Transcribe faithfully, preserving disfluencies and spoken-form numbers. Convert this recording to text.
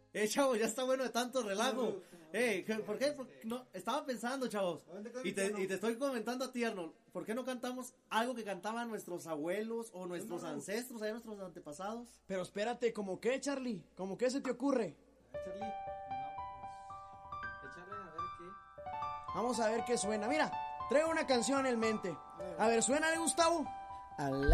Eh, chavos, ya está bueno de tanto relajo. Eh, ¿por qué? Porque no, estaba pensando, chavos. Y te, y te estoy comentando a ti, Arnold. ¿Por qué no cantamos algo que cantaban nuestros abuelos o nuestros ancestros, allá nuestros antepasados? Pero espérate, ¿cómo qué, Charlie? ¿Cómo qué se te ocurre? Charlie, no, pues, échale a ver qué. Vamos a ver qué suena. Mira, traigo una canción en mente. A ver, ¿suena de Gustavo? Al